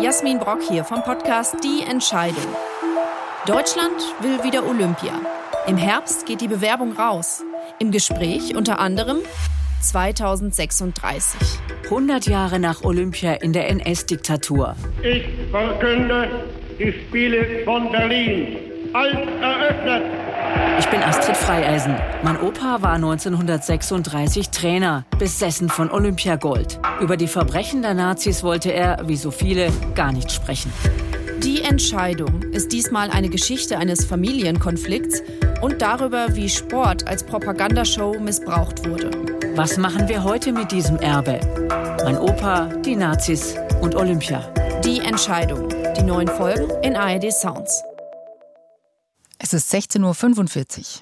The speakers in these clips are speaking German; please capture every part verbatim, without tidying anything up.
Jasmin Brock hier vom Podcast Die Entscheidung. Deutschland will wieder Olympia. Im Herbst geht die Bewerbung raus. Im Gespräch unter anderem zweitausendsechsunddreißig. hundert Jahre nach Olympia in der N S-Diktatur. Ich verkünde die Spiele von Berlin als eröffnet. Ich bin Astrid Freieisen. Mein Opa war neunzehnhundertsechsunddreißig Trainer, besessen von Olympiagold. Über die Verbrechen der Nazis wollte er, wie so viele, gar nicht sprechen. Die Entscheidung ist diesmal eine Geschichte eines Familienkonflikts und darüber, wie Sport als Propagandashow missbraucht wurde. Was machen wir heute mit diesem Erbe? Mein Opa, die Nazis und Olympia. Die Entscheidung. Die neuen Folgen in A R D Sounds. Es ist sechzehn Uhr fünfundvierzig.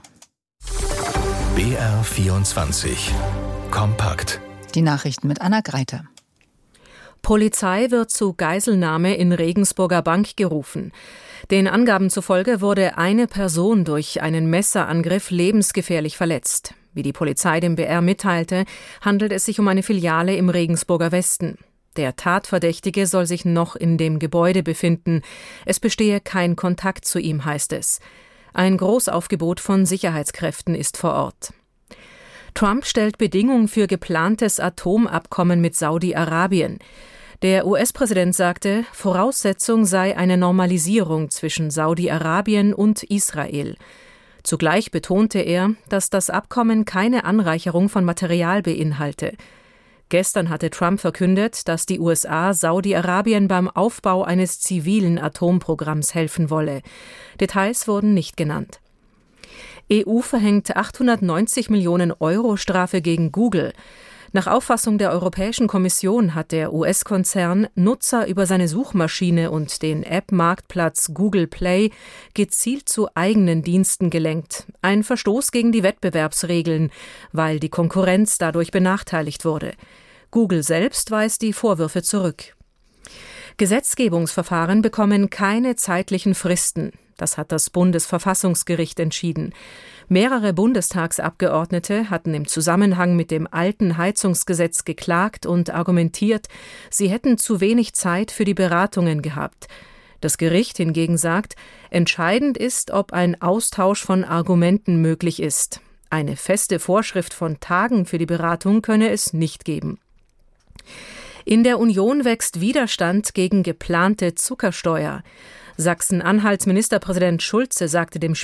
B R vierundzwanzig. Kompakt. Die Nachrichten mit Anna Greiter. Polizei wird zu Geiselnahme in Regensburger Bank gerufen. Den Angaben zufolge wurde eine Person durch einen Messerangriff lebensgefährlich verletzt. Wie die Polizei dem B R mitteilte, handelt es sich um eine Filiale im Regensburger Westen. Der Tatverdächtige soll sich noch in dem Gebäude befinden. Es bestehe kein Kontakt zu ihm, heißt es. Ein Großaufgebot von Sicherheitskräften ist vor Ort. Trump stellt Bedingungen für geplantes Atomabkommen mit Saudi-Arabien. Der U S-Präsident sagte, Voraussetzung sei eine Normalisierung zwischen Saudi-Arabien und Israel. Zugleich betonte er, dass das Abkommen keine Anreicherung von Material beinhalte. Gestern hatte Trump verkündet, dass die U S A Saudi-Arabien beim Aufbau eines zivilen Atomprogramms helfen wolle. Details wurden nicht genannt. E U verhängt achthundertneunzig Millionen Euro Strafe gegen Google. Nach Auffassung der Europäischen Kommission hat der U S-Konzern Nutzer über seine Suchmaschine und den App-Marktplatz Google Play gezielt zu eigenen Diensten gelenkt. Ein Verstoß gegen die Wettbewerbsregeln, weil die Konkurrenz dadurch benachteiligt wurde. Google selbst weist die Vorwürfe zurück. Gesetzgebungsverfahren bekommen keine zeitlichen Fristen. Das hat das Bundesverfassungsgericht entschieden. Mehrere Bundestagsabgeordnete hatten im Zusammenhang mit dem alten Heizungsgesetz geklagt und argumentiert, sie hätten zu wenig Zeit für die Beratungen gehabt. Das Gericht hingegen sagt, entscheidend ist, ob ein Austausch von Argumenten möglich ist. Eine feste Vorschrift von Tagen für die Beratung könne es nicht geben. In der Union wächst Widerstand gegen geplante Zuckersteuer. Sachsen-Anhalts Ministerpräsident Schulze sagte dem